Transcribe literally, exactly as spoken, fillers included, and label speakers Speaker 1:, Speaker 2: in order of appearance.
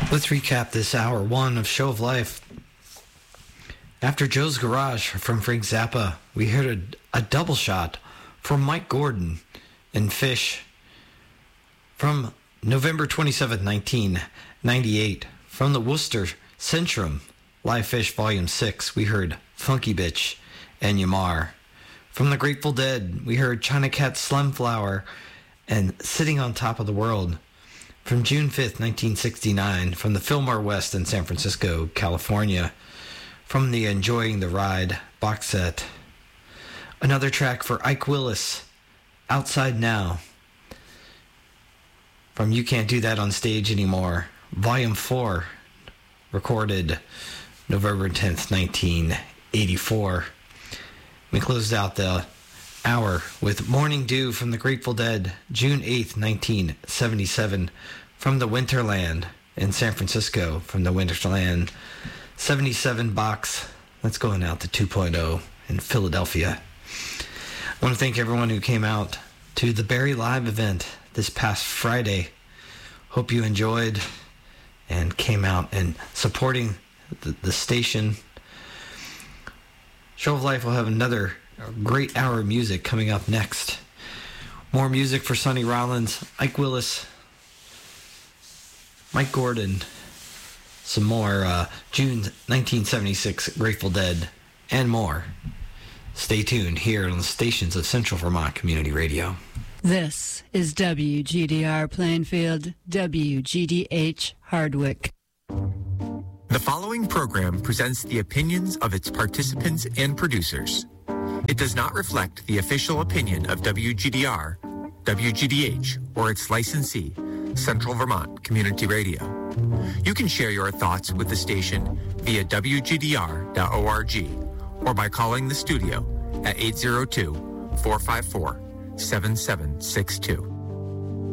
Speaker 1: Let's recap this hour one of Show of Life. After Joe's Garage from Frank Zappa, we heard a, a double shot from Mike Gordon and Fish from November twenty-seventh, nineteen ninety-eight. From the Worcester Centrum Live Fish Volume six, we heard Funky Bitch and Yamar. From the Grateful Dead, we heard China Cat Slumflower and Sitting on Top of the World. From June fifth, nineteen sixty-nine, from the Fillmore West in San Francisco, California, from the Enjoying the Ride box set. Another track for Ike Willis, Outside Now, from You Can't Do That on Stage Anymore, Volume four, recorded November tenth, nineteen eighty-four. We closed out the hour with Morning Dew from the Grateful Dead, June eighth, nineteen seventy-seven, from the Winterland in San Francisco, from the Winterland seventy-seven box. Let's go out to two point oh in Philadelphia. I want to thank everyone who came out to the Barrie Live event this past Friday. Hope you enjoyed and came out and supporting the, the station. Show of Life will have another great hour of music coming up next. More music for Sonny Rollins, Ike Willis, Mike Gordon, some more uh, June nineteen seventy-six Grateful Dead, and more. Stay tuned here on the stations of Central Vermont Community Radio.
Speaker 2: This is W G D R Plainfield, W G D H Hardwick.
Speaker 3: The following program presents the opinions of its participants and producers. It does not reflect the official opinion of W G D R, W G D H, or its licensee, Central Vermont Community Radio. You can share your thoughts with the station via W G D R dot org or by calling the studio at eight zero two, four five four, seven seven six two.